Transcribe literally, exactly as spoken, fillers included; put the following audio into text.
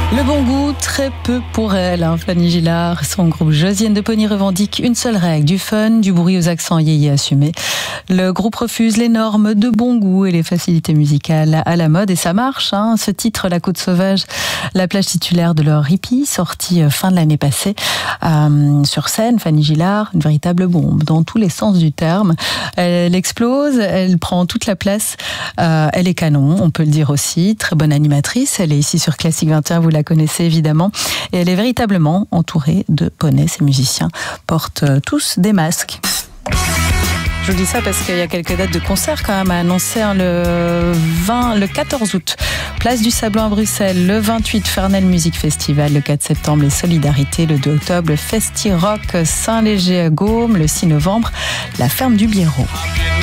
Le bon goût, très peu pour elle. Hein. Fanny Gillard, son groupe Josiane de Pony revendique une seule règle, du fun, du bruit aux accents yéyé assumés. Le groupe refuse les normes de bon goût et les facilités musicales à la mode, et ça marche. Hein. Ce titre, La Côte Sauvage, la plage titulaire de leur hippie, sorti fin de l'année passée. Euh, sur scène, Fanny Gillard, une véritable bombe, dans tous les sens du terme. Elle explose, elle prend toute la place. Euh, elle est canon, on peut le dire aussi. Très bonne animatrice. Elle est ici sur Classique vingt et un, vous la connaissez évidemment. Et elle est véritablement entourée de poneys. Ces musiciens portent tous des masques. Je vous dis ça parce qu'il y a quelques dates de concert quand même à annoncer. Hein, le vingt, le quatorze août, Place du Sablon à Bruxelles. Le vingt-huit, Fernel Music Festival. Le quatre septembre, les Solidarités. Le deux octobre, le Festi Rock Saint-Léger à Gaume. Le six novembre, la Ferme du Biérot.